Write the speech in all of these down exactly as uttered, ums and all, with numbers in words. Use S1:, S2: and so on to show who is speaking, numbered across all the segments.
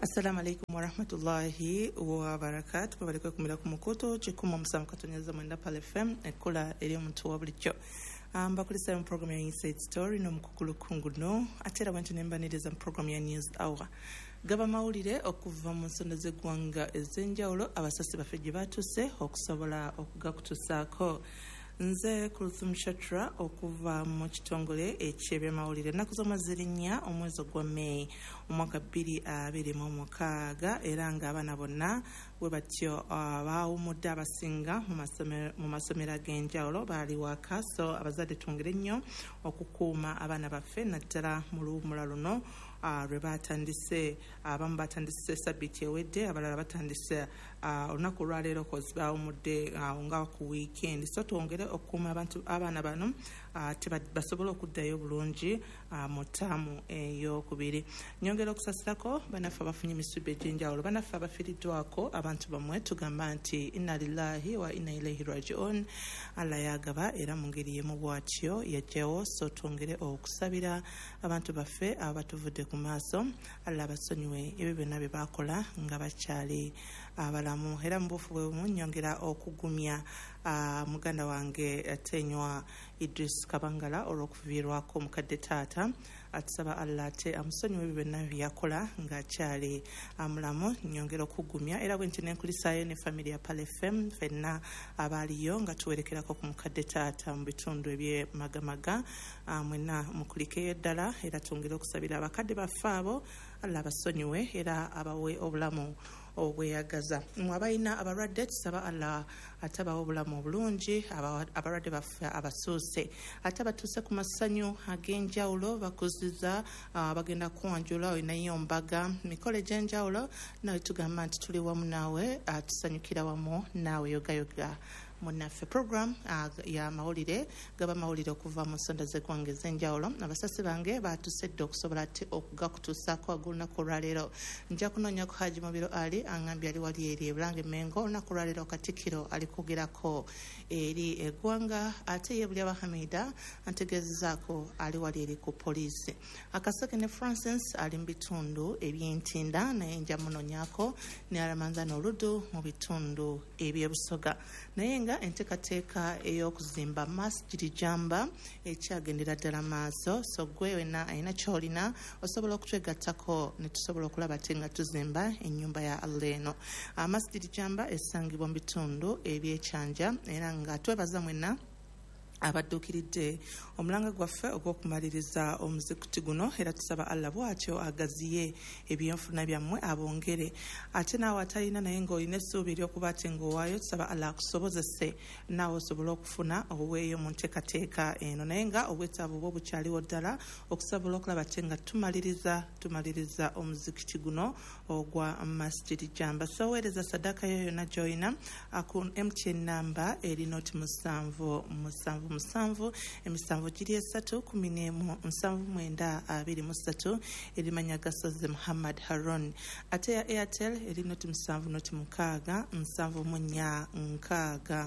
S1: Assalamu alaikum wa rahmatullahi wa barakatuh. Kwa balikwe kumila kumukoto chikuma musamu katonyeza mwenda pale F M ekola eri omuntu wa bulijjo. Amba kulisa mu program ya Inside Story no mukukulu kunguno atera wantu nembaniriza mu program ya News Hour. Gaba mawulire okuva mu nsonda z'eggwanga ez'enjawulo abasasi bafeje batuse okusobola okugakutusaako. Nze Kulthum Shatra okuva mu kitongole eky'ebyamawulire ennaku z'omwazirinya omwezi gwa May omwaka bbiri abiri mu mukaaga era ng'abaana bonna bwe batyo baawumudde abasinga mu masomero ag'enjawulo baali waka, so abazadde twongere nnyo okukuuma abaana baffe naddala mu luwummula luno lwe batandise. Abamu batandise sabbiiti ewedde, abalala batandise olunaku olwaleero kozi baawumudde nga ku weekend, so twongere okukuuma abantu abaana bano basobole okuddayo bulungi mu ttaamu ey'okubiri. Nyongera okusasulako banaffe abafunye emisubi egy'enjawulo, banaffe abafiiriddwako abantu bamwe tugamba nti inna lillahi wa inna ilaihi raji'un. Allah yagaba era mu ngeri y'emu bw'atyo yaggyawo, so twongere okusabira abantu baffe abatuvudde ku maaso. Allah basonyiwe ebyo byonna bye baakola nga bakyali abalamu. Era mu bufu bwe bumu nyongera okugumya muganda wange Tenywa Idris Kabangala olw'okuviirwako mukadde taata. Atusaba Allah ate amusonyiwe ebyo byonna bye yakola ng'akyali amulamu. Nyongera okugumya era bwe nti nenkulisaayo ne family ya Pale F M fenna abaaliyo nga tuwerekerako ku mukadde taata mu bitundu eby'emagamaga. Mwenna mukulikeyo ddala era twongere okusabira abakadde baffe abo Allah basonyiwe era abawe obulamu obweyagaza. Mwabayina abalwadde tusaba Allah atabawo obulamu obulungi abalwadde baffe abasuuse ate batuuse ku masanyu ag'enjawulo bakuziza bagenda kuwanjula olinayo mbaga mikolo egy'enjawulo nawe tugamba nti tuli wamu naawe tusanyukira wamu naawe yogayoga munaffe. Program uh, ya mawulire gaba mawulire okuva mu nsonda z'eggwanga ez'enjawulo. Abasasi bange batusedde okusobola ate okugakutuusaako ag'olunaku olwaleero. Nja kunoonya ku Haji Mubiro Ali angambye ali wali eri ebulange Mengo. Olunaku olwaleero Katikkiro ali kugerako eri eggwanga ate ye Bulya Hamida antegeezezaako ali wali eri ku poliisi. Akaseke ne Francis ali mu bitundu eby'entinda naye nja munoonyaako ne Aramanzana Oludu mu bitundu eby'ebusoga. Naye nga enteekateeka ey'okuzimba Masjid Jamba ekyagendera ddala maaso, so gwe wenna alina ky'olina osobola okutwegattako ne tusobola okulaba ate nga tuzimba ennyumba ya Allah eno. Masjid Jamba esangibwa mu bitundu ebyekyanja era nga twebaza mwenna abadduukiridde omulanga gwaffe ogw'okumaliriza omuzikuti guno era tusaba Allah bw'atyo agaziye ebyenfuna byammwe abongere ate naawe atalina naye ng'olina essuubi ery'okuba ate ng'owaayo tusaba Allah akusobozese naawe osobole okufuna obuweeyo mu nteekateeka eno naye nga obwetaavu bwo bukyaliwo ddala okusobola okulaba ate nga tumaliriza tumaliriza omuzikiti guno ogwa Masjid Jamba. So weereza saddaaka yo yonna gy'olina ku M T N namba erina oti musanvu musanvu musanvu emisanvu giri esatu kumi n'emu nsanvu mwenda abiri mu ssatu erimanya Gasozi Muhammad Harun. Ate ya Airtel eri noti musanvu noti mukaaga nsanvu mu nnya nkaaga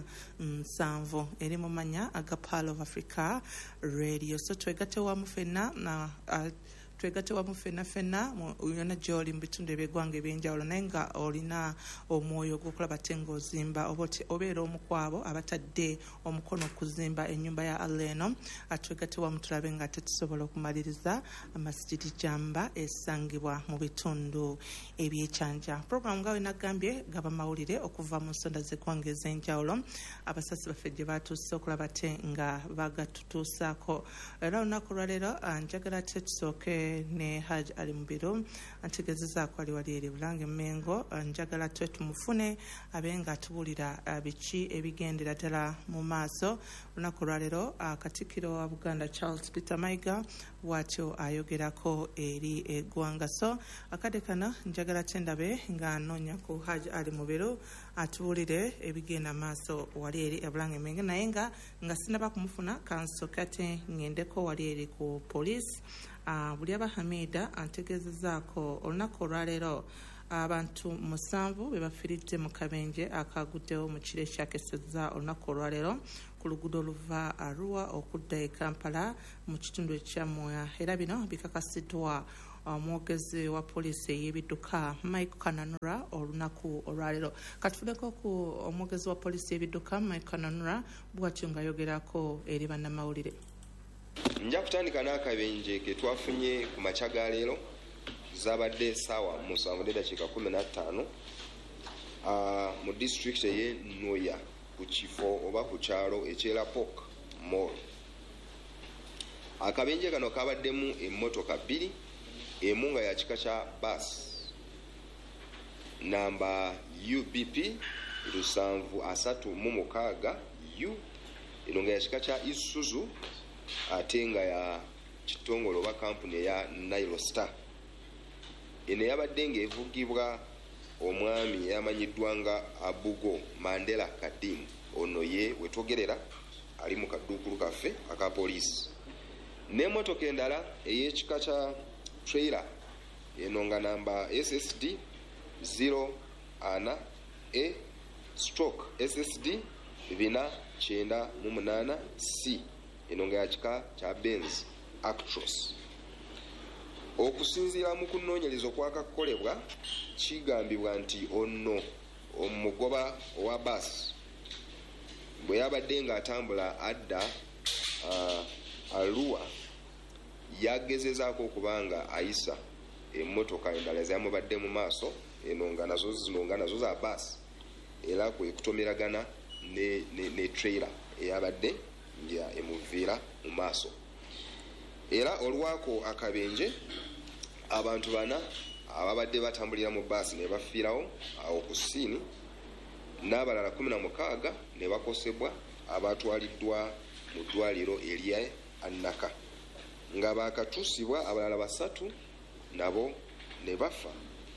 S1: nsanvu eri mu manya aga Pearl of Africa Radio. So twegatte wamu ffenna na uh, twegatte wamu ffenna ffenna yonna gy'oli mu bitundu eby'eggwanga ebyenjawulo naye nga olina omwoyo gw'okulaba ate ng'ozimba obeera omu kwabo abatadde omukono okuzimba ennyumba ya Allah eno. Twegatte wamu tulabe nga ate tusobola okumaliriza Masjid Jamba esangibwa mu bitundu ebyekyanja. Program nga we nagambye gaba mawulire okuva mu nsonda z'eggwanga ez'enjawulo abasasi baffe gye batuuse okulaba ate nga bagatutuusaako. Era olunaku lwaleero njagala ate tusooke ne Haji Ali Mubiro antegeezezaako ali wali eri Bulange Mengo. Njagala twe tumufune abe nga atubuulira biki ebigendera ddala mu maaso. Olunaku lwaleero Katikkiro wa Buganda Charles Peter Mayiga bw'atyo ayogerako eri eggwanga. So akadde kano njagala ate ndabe nga anoonya ku Haji Ali Mubiro atubuulire ebigenda maaso wali eri e Bulange Mengo naye nga nga sinaba kumufuna kansooke ate ngendeko wali eri ku poliisi. Uh, Bulya Hamida antegeezezaako olunaku olwaleero abantu musanvu be bafiiridde mu kabenje akaguddewo mu kiro ekyakesezza olunaku olwaleero ku luguudo oluva Arua okudda e Kampala mu kitundu ekya Moya. Era bino bikakasiddwa omwogezi wa poliisi y'ebidduka Mike Kananura olunaku olwaleero. Katufuleko ku omwogezi wa poliisi y'ebidduka Mike Kananura bw'atyo ng'ayogerako eri bannamawulire.
S2: Nja kutandika n'akabenje ke twafunye ku makya ga leero zabadde essaawa musanvu n'eddakiika kumi na ttaano mu disitulikiti ey'e Nnoya ku kifo oba ku kyalo eky'Erapok Mall. Akabenje kano kabaddemu emmotoka bbiri, emu nga ya kika kya baasi namba U B P lusanvu asatu mu mukaaga U, eno nga ya kika kya Isuzu ate nga ya kitongole oba kampuni eya Nailostar. Eno yabadde ng'evugibwa omwami yamanyiddwa nga Abugo Mandela Kadim. Ono ye wetwogerera ali mu kadduukulu kaffe aka poliisi. N'emmotoka endala ey'ekika kya trailer eno nga namba S S D zero ana E stroke S S D bina kyenda mu munaana C, eno nga ya kika kya Benz Actros. Okusinziira mu kunoonyereza okwakakolebwa kigambibwa nti ono omugoba owa baasi bwe yabadde ng'atambula adda uh, Arua yagezezaako okubanga ayisa emmotoka endala ezamubadde mu maaso, eno nga nazo zino nga nazo za baasi, era kwe kutomeragana ne, ne, ne trailer eyabadde nga emuviira mu maaso. Era olwako akabenje abantu bana ababadde batambulira mu baasi ne bafiirawo awo ku ssiini, n'abalala kumi na mukaaga ne bakosebwa abatwaliddwa mu ddwaliro erya Annaka, nga baakatuusibwa abalala basatu nabo ne bafa.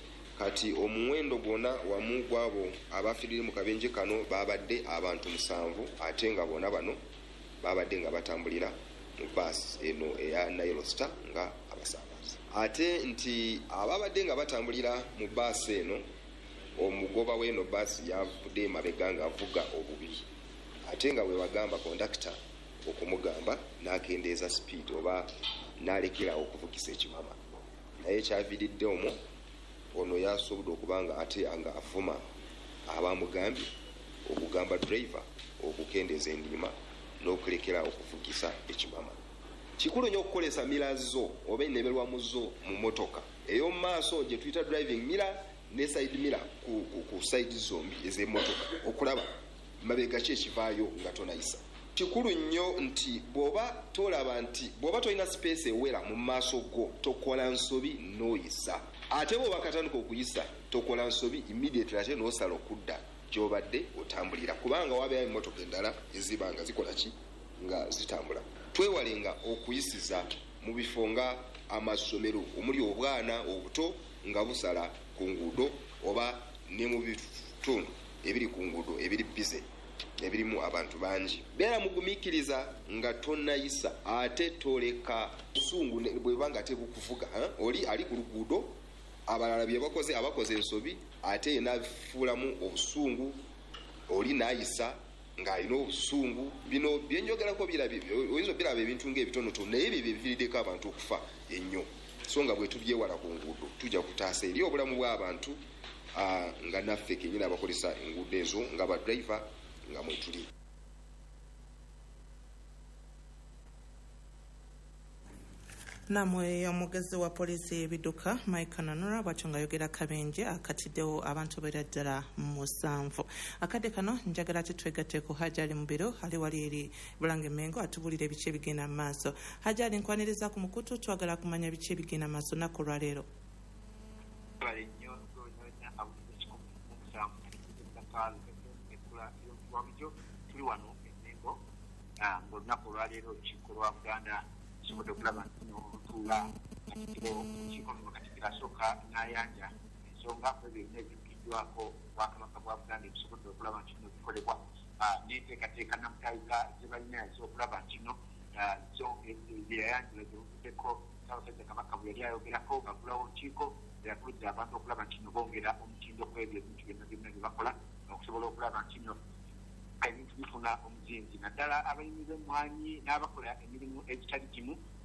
S2: Kati omuwendo gwonna wamu gwabo abafiirire mu kabenje kano babadde abantu musanvu, ate nga bona bano babadde nga batambulira mu baasi eno eya Nailostar nga abasaabaze. Ate nti ababadde nga batambulira mu baasi eno, omugoba w'eno baasi yavudde emabega ng'avuga obubi, ate nga bwe bagamba kondakita okumugamba n'akendeeza speed oba n'alekerawo okuvugisa ekimama. Naye kyaviiridde omwo ono yasobodde okubanga ate nga avuma abamugambye okugamba driver okukendeeza endiima n'okulekerawo okuvugisa ekimama. Kikulu nnyo okukozesa mira zo oba enneberwamu zo mu motoka ey'omu maaso gye tuyita driving mirror ne side mirror ku, ku, ku side zombi ez'emmotoka okulaba mabega ki ekivaayo nga tonayisa. Kikulu nnyo nti bw'oba tolaba nti bw'oba tolina space ewera mu maaso go tokola nsobi n'oyisa, ate bw'oba katandika okuyisa tokola nsobi immediately ate n'osala okudda gy'obadde otambulira, kubanga wabeeyo emmotoka endala eziba nga zikola ki nga zitambula. Twewalenga okuyisiza mu bifo nga amasomero omuli obwana obuto nga busala ku nguudo oba ne mu bitundu ebiri ku nguudo ebiri bize ebirimu abantu bangi. Beera mugumiikiriza nga tonnayisa ate toleka busungu bwebanga tebukuvuga. Oli ali ku luguudo, abalala bye bakoze abakoze ensobi, ate ye n'abifuulamu obusungu, oli n'ayisa ng'alina obusungu. Bino byenjogerako oyinza biraba ebintu ng'ebitonotono naye bye biviiriddeko abantu okufa ennyo. So nga bwe tubyewala ku nguudo tujja kutaasa eri obulamu bw'abantu nga naffe kennyini abakozesa enguudo ezo nga badriver nga mwetuli.
S1: Namwe omwogezi wa poliisi y'ebidduka Mike Kananura bw'atyo ng'ayogera kabenje akatiddewo abantu beera ddala musanvu. Akadde kano njagala titwegatte ku Hajali Mubiro ali wali eri Bulange Mengo atubulira ebiki ebigenda mu maaso. Hajali, nkwaniriza ku mukutu, twagala kumanya biki ebigenda mu maaso nnaku olwaleero.
S3: Tuli wano Mengo ng'olunaku olwaleero olukiiko lwa Buganda kisobodde okulaba nti olutuula katikkiro olukiiko luno katikkiro asooka n'ayanja ensonga kwebyo ebina ebirukiddwako Bwakabaka bwa Buganda ebisobodde okulaba nti kino bikolebwa n'enteekateeka namutayika ze balina ez'okulaba nti kino zo byeyayanjula gyebuvuddeko Ssaabasajja Kabaka bwe yali ayogerako bagulawo olukiiko yakulidde abantu okulaba nti kino bongera omutindo kwebyo ebintu byonna byonna bye bakola okusobola okulaba nti kino ebintu bifuna omuzinzi naddala abalimi b'emmwanyi n'abakola emirimu egitali gimu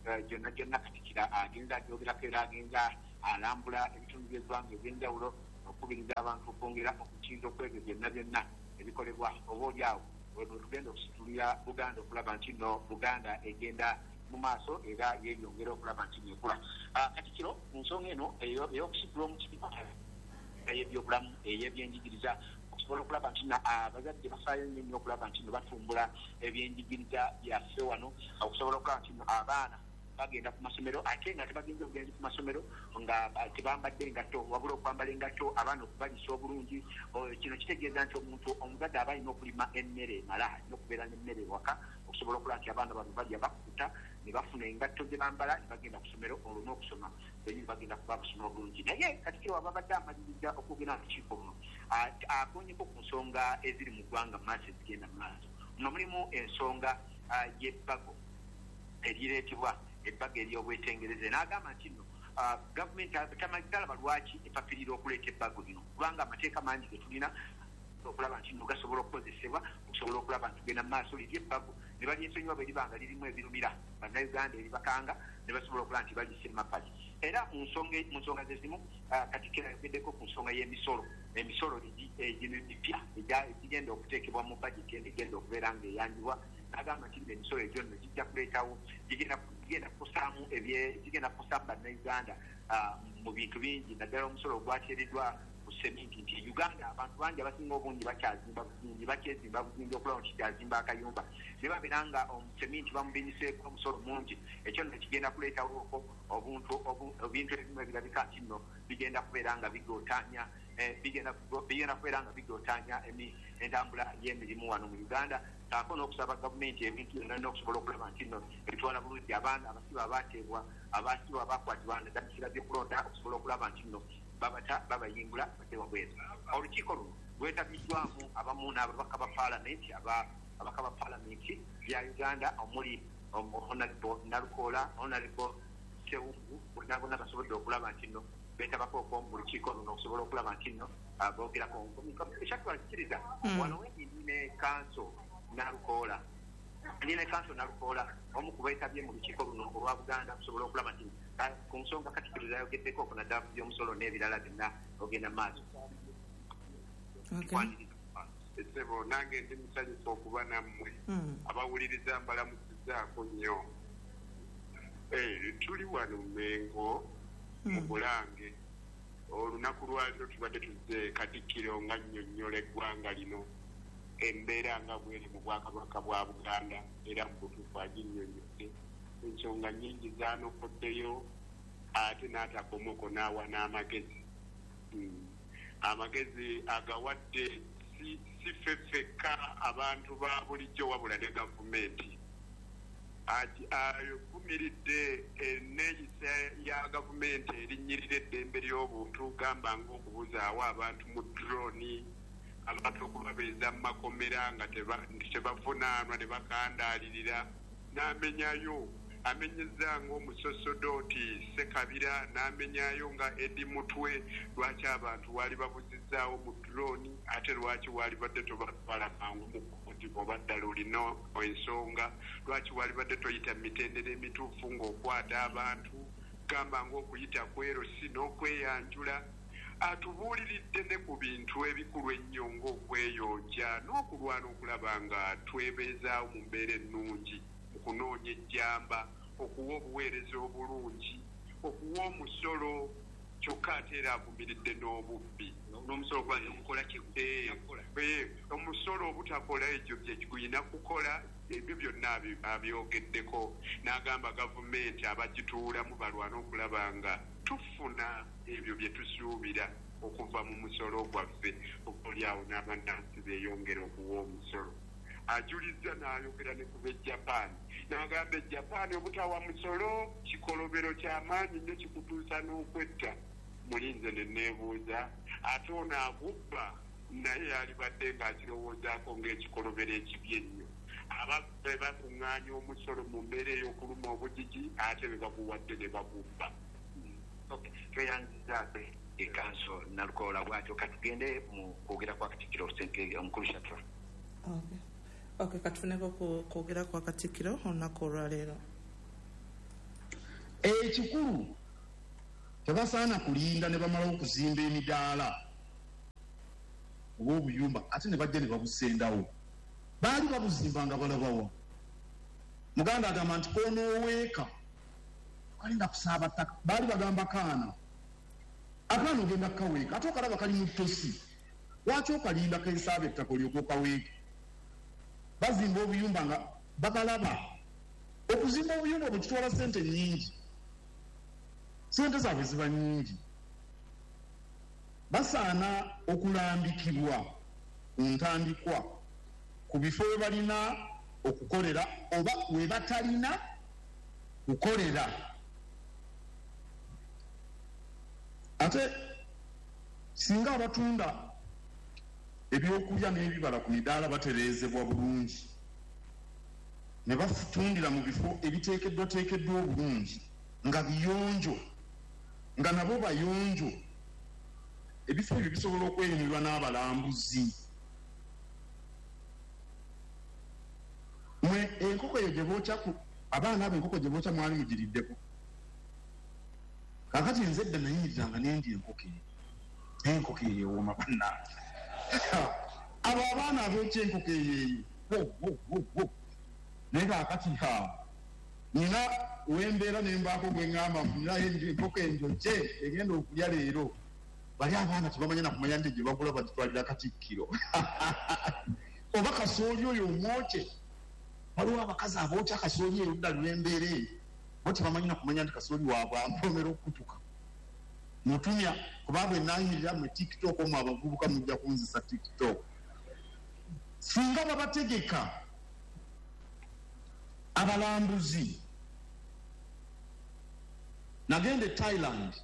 S3: gyonna gyonna Katikkiro agenza agyogerako era agenza alambula ebitundu by'eggwanga eby'enjawulo okubiriza abantu okwongera okukinza okwebyo byonna byonna ebikolebwa oba oliawo tugenda okusitulira Buganda okulaba nti no Buganda egenda mu maaso era yeeyongera okulaba nti nekula. Katikkiro ku nsonga eno ey'okusitula omukiiko ey'ebyobulamu ey'ebyenjigiriza okusobola okulaba nti abazadde bafaayo nnyo okulaba nti no batumbula ebyenjigiriza byaffe wano okusobola okulaba nti abaana bagenda ku masomero ate nga tebagenza obugenzi ku masomero nga tebambadde engatto wabula okwambala engatto abaana okubalisa obulungi. Kino kitegeeza nti omuntu omuzadde aba alina okulima emmere emala alina okubeera n'emmere ewaka okusobola okulaba nti abaana bano balya bakuta ne bafuna engatto ze bambala ne bagenda ku ssomero olwo n'okusoma benyi bagenda kuba basoma obulungi. Naye Katikkiro ababadde amaliriza okugenda mu kiiko muno akoonyeko ku nsonga eziri mu ggwanga mu maaso ezigenda mu maaso. Muno mulimu ensonga y'ebbago erireetebwa ebbaga ery'obwetengereze n'agamba nti nno gavumenti tamaliralaba lwaki epapirira okuleeta ebbago lino kubanga amateeka mangi ge tulina okulaba nti nno gasobola okukozesebwa okusobola okulaba nti tugenda mu maaso liri ebbago ne balyensonyiwa bwe libanga lirimu ebirumira bannayuganda eribakanga ne basobola okulaba nti balisa emabbali. Era mu nsonga zezimu Katikkiro ayogeddeko ku nsonga y'emisolo emisolo gino emipya egigenda okuteekebwa mu bajeti egenda okubeera ng'eyanjibwa n'agamba nti emisolo egyo nno gijja kuleetawo gigenda kukusaamu gigenda kukusaamu bannayuganda mu bintu bingi naddala omusolo ogwateereddwa ku seminti nti Uganda abantu bangi abasinga obungi bakyazimba buzingi bakyezimba buzingi okulaba nti kyazimba akayumba ne babeera nga omuseminti bamubinyiseeko omusolo mungi ekyo nno kigenda kuleetawo obuntu ebintu ebimu ebirabika nti nno bigenda kubeera nga bigootanya bigenda kubeera nga bigootanya entambula y'emirimu wano mu Uganda saako n'okusaba gavumenti ebintu byonna n'okusobola okulaba nti nno ebitwala bulungi abaana abasibe abaateebwa abasibwa abakwatibwa naddala by'okulonda okusobola okulaba nti nno babata babayingula batewa bweru. Olukiiko luno lwetabiddwamu abamu n'ababaka ba paalamenti ababaka ba paalamenti ya Uganda omuli Honorable Nalukoola, Honorable Sewungu bonna bonna basobodde okulaba nti nno beetabako mu lukiiko luno okusobola okulaba nti nno boogerako ekyatwakikiriza wano wendi ne kanso Nalukoola ndina kanso Nalukoola omu ku beetabye mu lukiiko luno olwa Buganda okusobola okulaba nti ku nsonga Katikkiro zayogeddeko ku naddala ku by'omusolo n'ebirala byonna ogenda mu maaso.
S4: Esebo nange ndi musanyufu okuba nammwe abawuliriza mbalamusizaako nnyo. Tuli wano Mmengo mu Bulange olunaku lwaliro tubadde tuzze Katikkiro nga nnyonnyola eggwanga lino embeera nga bweri mu Bwakabaka bwa Buganda era mu butuufu aginnyonnyodde ensonga nnyingi zaanokoddeyo ate n'atakomoko n'awa n'amagezi amagezi agawadde si ffe ffekka abantu ba bulijjo wabula ne gavumenti ayokumiridde enneeyisa ya gavumenti erinnyirira eddembe ly'obuntu gamba ng'okubuzaawo abantu mu droni abantu okubabeeza mu makomera nga tebavunaanwa ne bakandaalirira n'amenyayo amenyeza ng'omusosodooti Ssekabira n'amenyayo nga Edi Mutwe lwaki abantu waali babuzizaawo mu droni ate lwaki waali badde tobatwala mangu mu kkooti oba ddala olina ensonga lwaki waali badde toyita mitendera emituufu ng'okwata abantu gamba ng'okuyita kwerosi n'okweyanjula atubuuliridde ne ku bintu ebikulu ennyo ng'okweyonja n'okulwana okulaba nga twebeezaawo mu mbeera ennungi mu kunoonya ejjamba okuwa obuweereza obulungi okuwa omusolo kyokka ate era avumiridde n'obubbi n'omusolo gwali okukola omusolo obutakola ekyo kyekiguyina kukola ebyo byonna abyogeddeko n'agamba gavumenti abagituulamu balwana okulaba nga tufuna ebyo bye tusuubira okuva mu musolo gwaffe okulyawo n'abannansi beeyongera okuwa omusolo. Ajulizza n'ayogera ne ku b'ejjapaani n'agamba ejjapaani obutawa musolo kikolobero ky'amaanyi nnyo kikutuusa n'okwetta. Mulinze ne neebuuza ate ono agubba naye yalibadde ng'akirowoozaako ng'ekikolobero ekibye ennyo ababbe bakuŋŋaanya omusolo mu mbeera ey'okuluma obujiji ate be baguwadde ne bagubba.
S3: Tweyanzizaabe ekanso Nalukoola bw'atyo katugende mu kwogera kwa Katikkiro omukulu Shatra.
S1: Okay, katufuneko kwogera kwa Katikkiro olunaku olwaleero.
S5: ekikulu tebasaana kulinda ne bamala okuzimba emidaala oba obuyumba ate ne bajja ne babusendawo. Baali babuzimba nga balabawa. Muganda agamba nti konooweeka kalinda kusaaba ttaka. Baali bagamba kaana akaana ogenda kukaweeka ate okalaba kali mu ttosi. Lwaki okalinda kensaaba ettaka olyoka okaweeka? Bazimba obuyumba nga bakalaba. Okuzimba obuyumba bwe kitwala ssente nnyingi. Ssente zaabwe ziba nnyingi. Basaana okulambikibwa ku ntandikwa ku bifo we balina okukolera oba we batalina kukolera. Ate singa abatunda ebyokulya n'ebibala ku midaala batereezebwa bulungi ne batundira mu bifo ebiteekeddwateekeddwa obulungi nga biyonjo nga nabo bayonjo, ebifo ebyo bisobola okweyimirwa n'abalambuzi. Mwe enkoko eyo gye bookya abaana abo enkoko gye bookya mwali mugiriddeko. Kakati nze edda nayimiriranga nendi enkoko eyo. Enkoko eyo ewooma bannange. Abo abaana abookya enkoko eyo eyo. Naye kaakati ha nina wembeera nembaako gwe ŋŋamba naye enkoko enjokye egenda okulya leero. Bali abaana tebamanya nakumanya nti gye bagula bagitwalira Katikkiro. Oba kasooli oyo omwokye. Waliwo abakazi abookya kasooli eyo dda lwembeera eyo. Bo tebamanyi nakumanya nti kasooli waabwe ampomera okutuka. Mutumya kuba bwe naayimirira mu TikTok omwo abavubuka mujja kunzisa TikTok. Singa babategeka abalambuzi. Nagenda e Thailand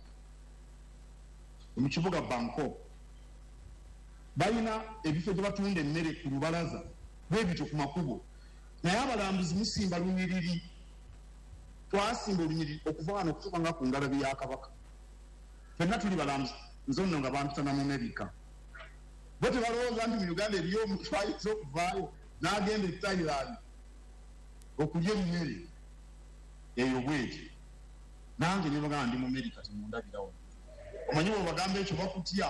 S5: mu kibuga Bangkok. Balina ebifo gye batunda emmere ku lubalaza bwe bityo ku makubo. Naye abalambuzi musimba lunyiriri. Twasimba olunyiriri okuva wano okutuuka nga ku ngalabi ya Kabaka. Fenna tuli balambuzi nze nno nga bampita na mu Amerika. Bo tebalowooza nti mu Uganda eriyo omuntu ayinza okuvaayo n'agenda e Thailand okulya emmere eyo bweti. Nange ne bagamba ndi mu Amerika temundabirawo. Omanyi bwe bagamba ekyo bakutya.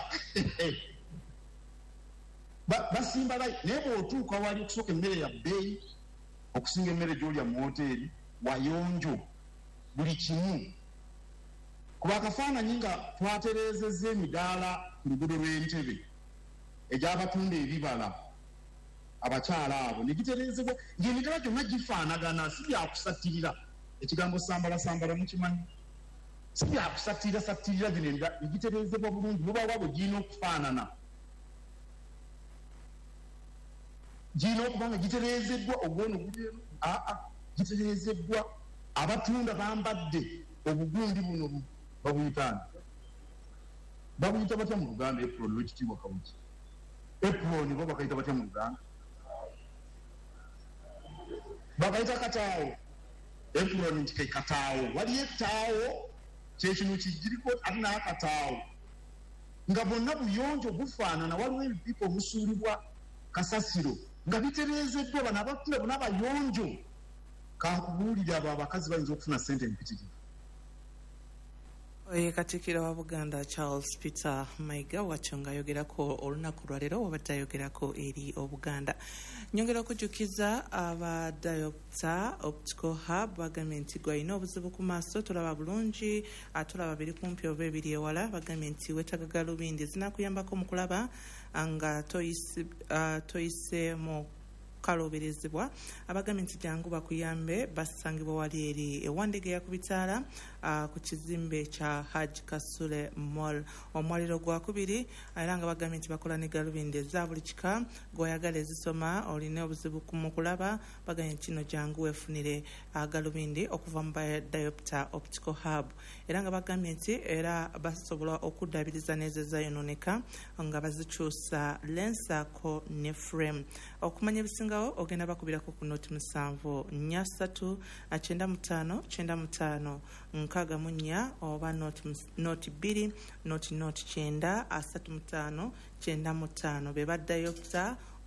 S5: Basimba layi naye bw'otuuka wali okusooka emmere ya bbeeyi okusinga emmere gy'olya mu woteeri wayonjo buli kimu. Kuba akafaananyi nga twatereezezza emidaala ku luguudo lw'Entebbe egy'abatunda ebibala abakyala abo ne gitereezebwa ng'emidaala gyonna gifaanagana, si byakusattirira. Ekigambo sambala sambala mukimanyi. Si byakusattirira sattirira gino ne gitereezebwa bulungi lubaawa bwe girina okufaanana. Girina okuba nga gitereezeddwa ogwono guli eno. Aa gitereezeddwa. Abatunda bambadde obugundi buno babuyitaani. Babuyita batya mu Luganda apron w'ekitiibwa Kabuki? Apron bo bakayita batya mu Luganda? Bakayita kataawo. Apron nti ke kataawo. Waliyo ettaawo kyekino kijiriko ate n'akataawo. Nga bonna buyonjo bufaanana, waliwo ebipipa obusuulibwa kasasiro nga bitereezeddwa bano abatunda bonna abayonjo. Kankubuulire abo abakazi bayinza okufuna ssente empitirivu.
S1: Oye Katikkiro wa Buganda Charles Peter Mayiga watyo ng'ayogerako olunaku lwaleero wabadde ayogerako eri Obuganda. Nyongera okujjukiza aba Diopter Optical Hub bagambye nti gwalina obuzibu ku maaso tolaba bulungi, atolaba biri kumpi oba ebiri ewala. Bagambye nti weetaaga galubindi zinakuyambako mu kulaba nga toyise mu kaloberezebwa. Abagambye nti jangu bakuyambe basangibwa wali eri ewandege yakubitaala ku kizimbe kya Hajj Kasule Mall omwaliro gwakubiri, era nga bagambye nti bakola ne galubindi eza buli kika gw'oyagala ezisoma olina obuzibu mu kulaba. Bagambye nti kino jangu weefunire galubindi okuva mu Diopter Optical Hub, era nga bagambye nti era basobola okuddaabiriza n'ezo ezaayonooneka nga bazikyusa lensako ne frame. Okumanya ebisingawo ogenda bakubirako ku noti musanvu nnya ssatu kyenda mu ttaano kyenda mu ttaano nkaaga mu nnya oba noti bbiri noti noti kyenda asatu mu ttaano kyenda mu ttaano be ba Diopter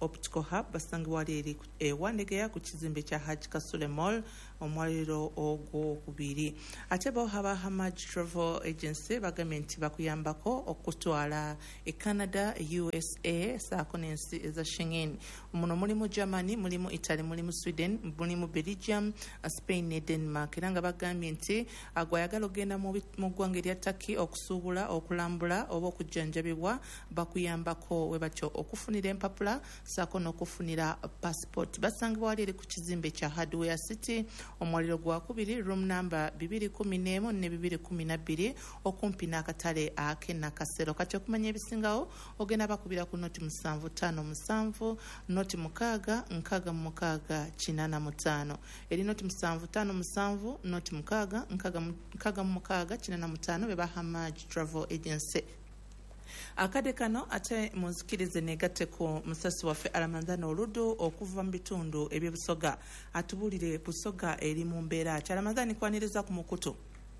S1: Optical Hub basangibwa wali eri ewandegeya ku kizimbe kya Hajj Kasule Mall omwaliro ogwokubiri. Ate bo haba Hamad Travel Agency bagambye nti bakuyambako okutwala e Canada, U S A saako n'ensi eza Schengen. Muno mulimu Germany, mulimu Italy, mulimu Sweden, mulimu Belgium, Spain ne Denmark. Era nga bagambye nti agwayagala ogenda mu ggwanga erya Turkey okusuubula, okulambula oba okujjanjabibwa bakuyambako we batyo okufunira empapula saako n'okufunira passport. Basangibwa wali eri ku kizimbe kya Hardware City omwaliro gwakubiri room number bibiri kumi n'emu ne bibiri kumi na bbiri okumpi n'akatale ake Nakasero. Kati okumanya ebisingawo ogenda bakubira ku noti musanvu ttaano musanvu noti mukaaga nkaaga mu mukaaga kinaana mu ttaano. Eri noti musanvu ttaano musanvu noti mukaaga nkaaga mu mukaaga kinaana mu ttaano be ba Hamad Travel Agency. Akade kano ate munzikirize negatte ku musasi waffe Alamanzana Oludu okuva mu bitundu eby'Busoga atubulire Busoga eri mu mbeera ki. Alamanzana kwaniriza ku mukutu.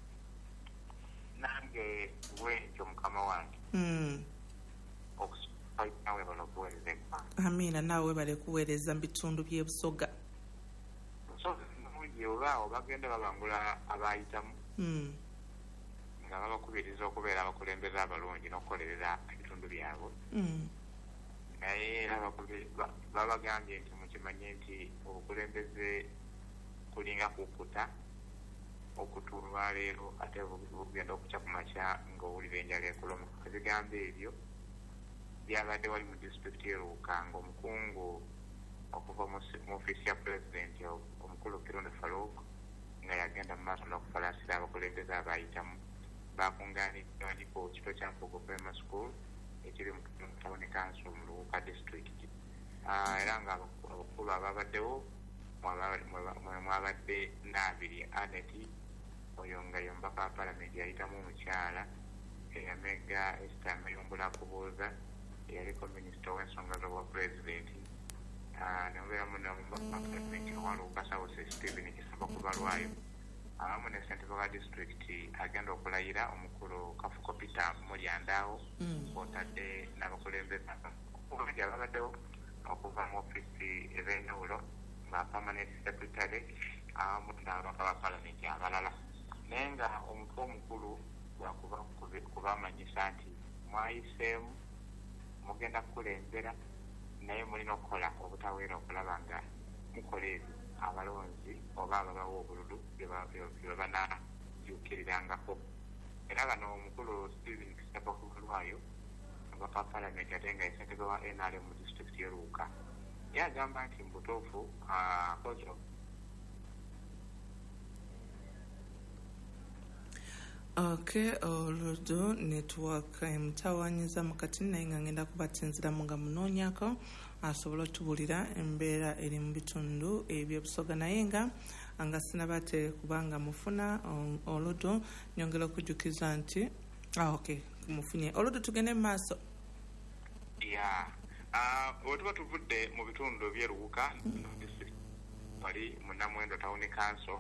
S3: Nange bwentyo mukama wange
S1: Mm.
S3: nawe bano kuweereza eggwanga.
S1: Amina naawe bale kuweereza mu bitundu by'e Busoga.
S3: So mungi olwawo bagenda babangula abayitamu
S1: Mm.
S3: nga babakubiriza okubeera abakulembeze abalungi n'okukolerera ebitundu byabwe.
S1: Mm.
S3: Naye era babagambye nti mukimanye nti obukulembeze kulinga kukuta okutuulwa leero ate bugenda okukya ku makya ng'owulira enjala ekuluma. Ebigambo ebyo byabadde wali mu disitulikiti y'Eruuka ng'omukungu okuva mu ofiisi ya pulezidenti omukulu Kironde Farouk nga yagenda mu maaso n'okufalaasira abakulembeze abayitamu. Bakungaanidde wali ku kifo kya Mpugo Primary School ekiri mu Town Council mu Luwuka District. Era nga abakulu ababaddewo mwabadde Naabiri Aneti oyo nga y'omubaka wa Paalamenti yayitamu omukyala eyamega Esther Mayombula Kubuuza eyaliko minisita w'ensonga z'obwa pulezidenti nemubeeramu n'omubaka wa Paalamenti owa Luwuka South Stephen Kisamba Kubalwayo awamu ne ssentebe wa disitulikiti agenda okulayira omukulu Kafuko Peter Mulyandaawo kw'otadde n'abakulembeze bangi ababaddewo okuva mu ofiisi ez'enjawulo nga permanent secretary awamu n'ababaka ba paalamenti abalala. Naye nga omutwe omukulu gwakuba kubamanyisa nti mwayiseemu mugenda kukulembera naye mulina okukola obutaweera okulaba nga mukola ebyo abalonzi oba ababawa obululu bye banajjuukirirangako. Era bano omukulu Stephen Kisamba Kubalwayo omubaka wa paalamenti ate nga ssentebe wa N R M mu disitulikiti y'Eruuka yagamba nti mbutuufu kozo
S1: Okay, Oludu network emutawanyiza mukati naye nga ngenda kubatinziramu nga munoonyako asobola otubulira embeera eri mu bitundu eby'Obusoga naye nga nga sinabate kubanga mufuna Oludu nyongera okujjukiza nti ah, okay mufunye Oludu tugende mu maaso.
S3: Yeah. Bwe tuba tuvudde mu bitundu by'Eruuka wali mu Namwendo Town Council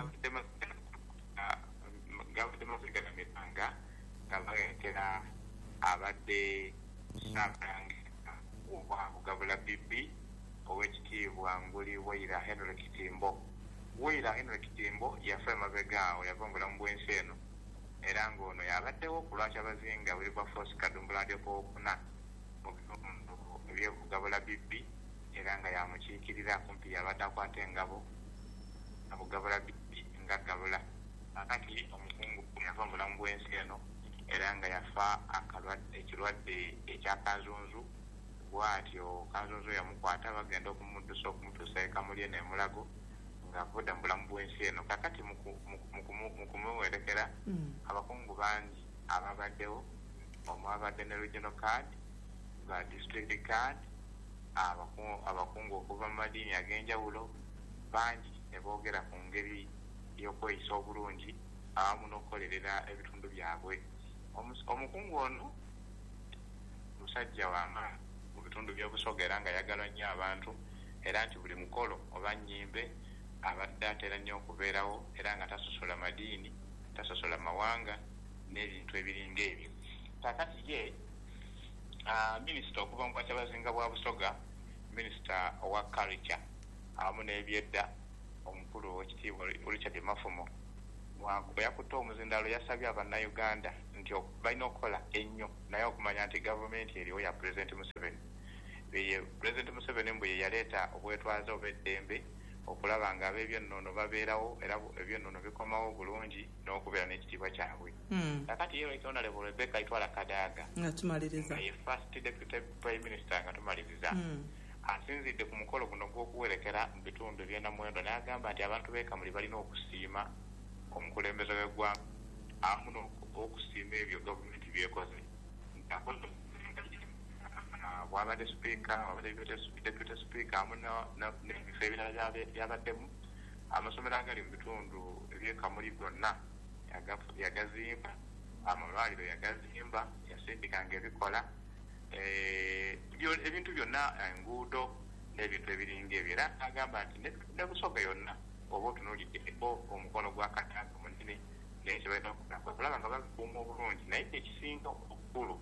S3: gavudde mazigalamibanga nga baletera abadde Ssaabrange obwa Bugabula Bibbi ow'ekitiibwa Nguli Waira Henry Kitimbo. Waira Henry Kitimbo yafa emabega awo yava mu bulamu bw'ensi eno era ng'ono yabaddewo ku lwaki abazinga Wilberforce Kadumbula alyokowokuna mu bitundu eby'Obugabula Bibbi era nga yamukiikirira kumpi yabadde akwata engabo na Bugabula Bibbi nga gabula. Akati omukungu yava mu bulamu bw'ensi eno era nga yafa ekirwadde ekya kanzunzu bw'atyo kanzunzu yamukwata bagenda okumuddusa okumutuusa e Kamulye n'emulago ng'avudde mu bulamu bw'ensi eno. Kakati mu kumuwerekera abakungu bangi ababaddewo omwabadde ne regional card ga district card abakungu okuva mu madiini ag'enjawulo bangi ne boogera ku ngeri y'okweyisa obulungi awamu n'okukolerera ebitundu byabwe. Omukungu ono musajja w'amaanyi mu bitundu by'Obusoga era nga yagalwa nnyo abantu era nti buli mukolo oba nnyimbe abadde atera nnyo okubeerawo era nga tasosola madiini tasosola mawanga n'ebintu ebiringa ebyo. Kakati ye minisita okuva mu Bwakyabazinga bwa Busoga minisita owa culture awamu n'ebyedda omukulu ow'ekitiibwa Richard Mafumo bwe yakutte omuzindalo yasabye abannayuganda nti balina okukola ennyo naye okumanya nti gavumenti eriwo ya President Museveni. President Museveni mbwe ye yaleeta obwetwaze obw'eddembe okulaba nga ab'ebyennono babeerawo era ebyennono bikomawo bulungi n'okubeera n'ekitiibwa kyabwe. Kakati ye Right Honorable Rebecca Itwala Kadaga
S1: nga tumaliriza
S3: ye first deputy prime minister nga tumaliriza asinzidde ku mukolo guno gw'okuwerekera mu bitundu eby'Namuwendo n'agamba nti abantu b'e Kamuli balina okusiima omukulembeze w'eggwanga awamu n'okusiima ebyo gavumenti byekoze. Bwabadde speaker wabadde deputy speaker awamu n'ebifo ebirala byabaddemu amasomero agali mu bitundu eby'e Kamuli gonna yagazimba, amalwaliro yagazimba, yasindikanga ebikola ebintu byonna, enguudo n'ebintu ebiringa ebyo. Era agamba nti ne Busoga yonna oba otunuuliddeko omukono gwa Kadaga munene n'ekyo balina okulaba nga babikuuma obulungi, naye ekisinga obukulu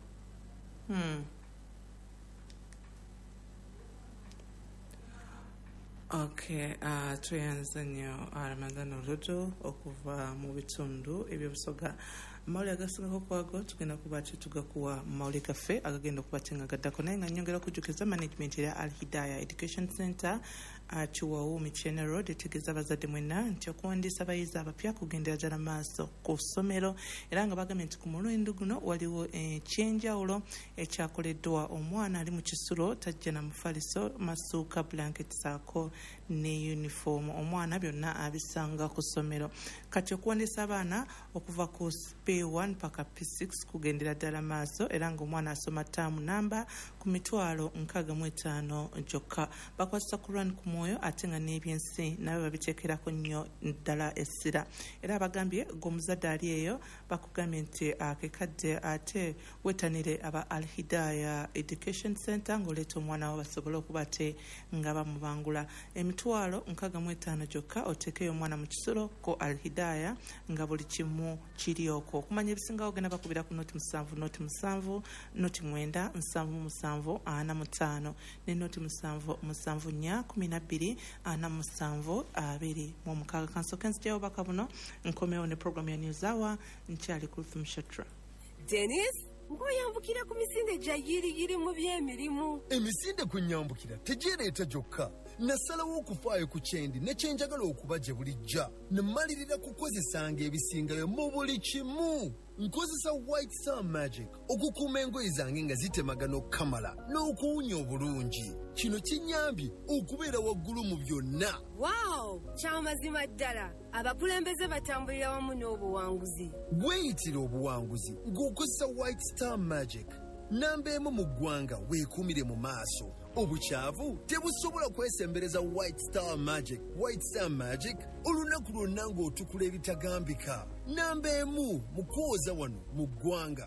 S1: Okay, uh, tuyanze nnyo Ramadhan Oluto okuva mu bitundu eby'Obusoga. Amawulire agasingako kwago tugenda kuba tugakuwa mu mawulire gaffe agagenda okuba gaddako naye nga nnyongera okujjukiza management ya Al Hidayah Education Center Chiwawu Michene Road etegeeza abazadde mwenna nti okuwandiisa abayizi abapya kugendera ddala maaso ku ssomero era nga bagambye nti ku mulundi guno waliwo ekyenjawulo ekyakoleddwa omwana ali mu kisulo tajja na mufaliso masuuka blanket saako ne uniform omwana byonna abisanga ku ssomero. Kati okuwandiisa abaana okuva ku P one paka P six kugendera ddala maaso era ng'omwana asoma ttaamu namba ku mitwalo nkaaga mu etaano gyokka. Bakwasisa ku run ku mwoyo ate nga n'ebyensi nabyo babiteekerako nnyo ddala essira. Era bagambye ng'omuzadde ali eyo bakugambye nti akekadde ate wetanire aba Al Hidayah Education Center ng'oleeta omwana wo basobole okuba te nga bamubangula. Emitwalo nkaaga mu etaano gyokka oteekeyo omwana mu kisulo ko Al Hidayah nga buli kimu kiri okwo. Okumanya ebisingawo genda bakubira ku noti musanvu noti musanvu noti mwenda nsanvu musanvu ana mu ttaano ne noti musanvu musanvu nnya kumi na bbiri ana mu musanvu abiri mu mukaaga. Kansooke nzigyawo baka buno nkomewo ne program ya News Hour nkyali ku Ruth Mushatra.
S6: Dennis ng'oyambukira ku misinde gya yiriyiri mu by'emirimu.
S7: Emisinde ku nnyambukira tegyereeta gyokka. Nasalawo okufaayo ku kyendi ne kyenjagala okuba gye bulijja. Ne mmalirira kukozesanga ebisingayo mu buli kimu. Nkozesa White Star Magic okukuuma engoye zange nga zitemagana okukamala n'okuwunya obulungi. Kino kinyambye okubeera waggulu mu byonna.
S6: Wow! Kyamazima ddala. Abakulembeze batambulira wamu n'obuwanguzi.
S7: Weeyitira obuwanguzi ng'okozesa White Star Magic. Namba emu mu ggwanga weekuumire mu maaso. Obukyavu tebusobola kwesembereza White Star Magic. White Star Magic olunaku lwonna ng'otukula ebitagambika. Namba emu mu kwoza wano mu ggwanga.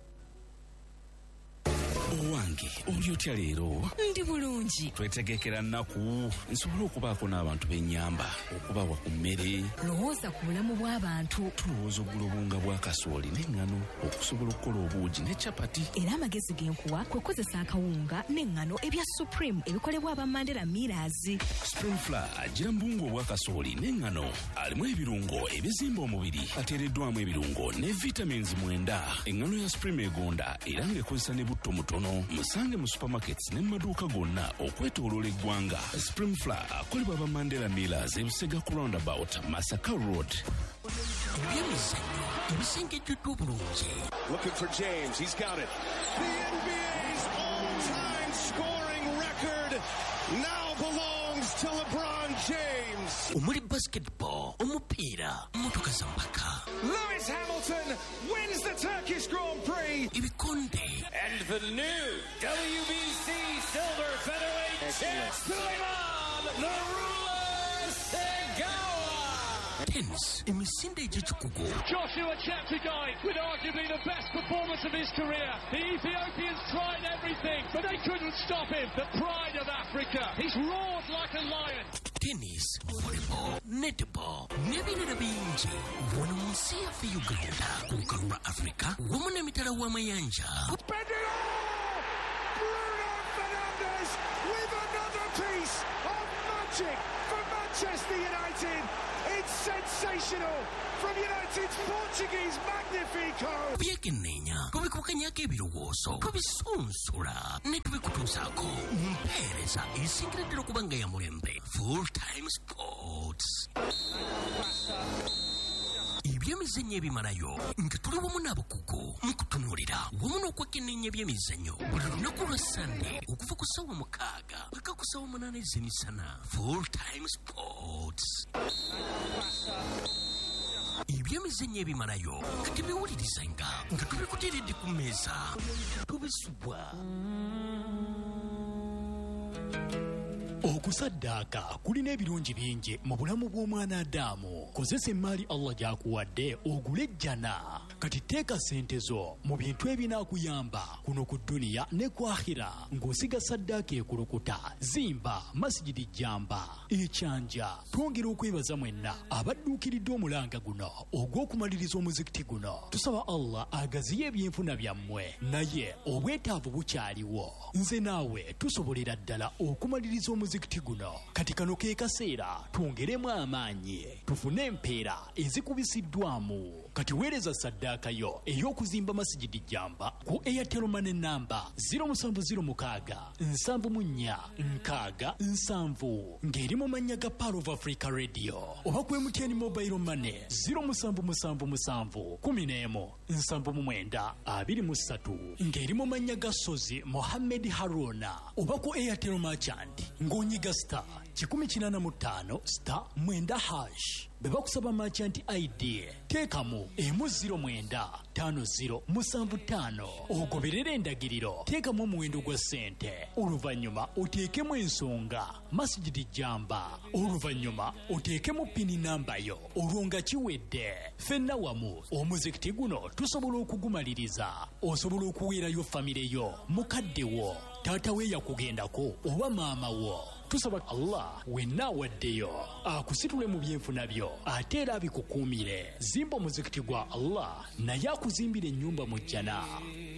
S8: Owange oli otya leero?
S9: Ndi bulungi.
S8: Twetegekera nnaku nsobole okubaako n'abantu b'ennyamba okubawa ku mmere.
S9: Lowooza ku bulamu bw'abantu.
S8: Tulowooza oggula obunga bwa kasooli n'eŋŋano okusobola okukola obuugi ne capati.
S9: Era amagezi g'enkuwa kwe kozesa akawunga n'eŋŋano ebya Supreme ebikolebwa aba Mandela Millers.
S8: Supreme Flour agira mbungu obwa kasooli n'eŋŋano alimu ebirungo ebizimba omubiri ateereddwamu ebirungo ne vitamins mwenda. Eŋŋano ya Supreme egonda era ng'ekozesa ne butto mutono. Musange mu supermarkets ne maduuka gonna okwetooloola eggwanga. Supreme Flour akolebwa aba Mandela Millers ebisega ku roundabout Masaka Road.
S10: Ebyemizannyo ebisengejjuddwa obulungi.
S11: Looking for James, he's got it. The N B A's all-time scoring record now belongs to LeBron James.
S10: Omuli basketball, omupiira, motoka za mpaka.
S11: Lewis Hamilton wins the Turkish Grand Prix.
S10: Ibikonde.
S11: And the new W B C Silver Featherweight champ, Suleiman the Ruler Segawa.
S10: Tennis, emisinde egy'ekikugu.
S11: Joshua Cheptegei with arguably the best performance of his career. The Ethiopians tried everything, but they couldn't stop him. The pride of Africa. He's roared like a lion.
S10: Tennis, volleyball, netball, n'ebirala bingi. Wano mu nsi yaffe Uganda, ku lukalu lwa Africa, wamu n'emitala w'amayanja.
S11: Bruno Fernandes!
S12: Fernandes with another piece of magic for Manchester United. It's sensational from United's Portuguese Magnifico.
S10: Byekenenya kubikukanyako ebirowoozo tubisunsula ne tubikutuusaako mpeereza esingireddera okubanga ya mulembe Full Time Sports. Ebyemizannyo ebimalayo nga tuli wamu n'abakugu mu kutunuulira wamu n'okwekenneenya ebyemizannyo buli lunaku lwa Sande okuva ku ssaawa mukaaga paka ku ssaawa munaana ez'emisana. Full Time Sports. Ebyemizannyo ebimalayo nga tebiwulirizenga nga tubikuteeredde ku mmeeza tubisubwa.
S13: Okusaddaaka kulina ebirungi bingi mu bulamu bw'omwana Adamu. Kozesa emmaali Allah gy'akuwadde ogule ejjana. Kati teeka ssente zo mu bintu ebinaakuyamba kuno ku dduniya ne ku akhira ng'osiga saddaaka ekulukuta. Zimba Masjidi Jamba ekyanja. Twongera okwebaza mwenna abadduukiridde omulanga guno ogw'okumaliriza omuzikiti guno. Tusaba Allah agaziye ebyenfuna byammwe, naye obwetaavu bukyaliwo. Nze naawe tusobolera ddala okumaliriza omuzikiti guno. Kati kano ke kaseera twongeremu amaanyi tufune empeera ezikubisiddwamu. Kati weereza saddaaka yo ey'okuzimba Masjidi Jamba ku Airtel Money namba zero seven zero six seven four nine seven ng'eri mu mannya ga Power of Africa Radio oba ku M T N Mobile Money zero seven seven seven one zero one seven nine two three ng'eri mu mannya ga Sozi Mohammed Haruna oba ku Airtel Merchant ng'onyiga star one eight eight five star nine hash. Beba kusaba merchant I D teekamu emu zero mwenda tano zero musanvu ttaano ogoberera endagiriro teekamu omuwendo gwa ssente oluvannyuma oteekemu ensonga Masjidi Jamba oluvannyuma oteekemu pini namba yo olwo nga kiwedde. Ffenna wamu omuzikiti guno tusobola okugumaliriza. Osobola okuweerayo famire yo mukadde wo taata we yakugendako oba maama wo. Tusaba Allah wenna awaddeyo akusitule mu byenfuna byo ate era abikukuumire. Zimba omuzikiti gwa Allah naye akuzimbira ennyumba mu jjana.